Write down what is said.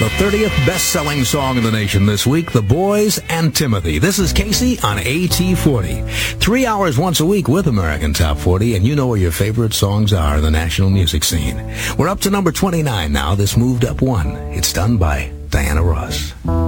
The 30th best-selling song in the nation this week, The Boys and Timothy. This is Casey on AT40. 3 hours once a week with American Top 40, and you know where your favorite songs are in the national music scene. We're up to number 29 now. This moved up one. It's done by Diana Ross.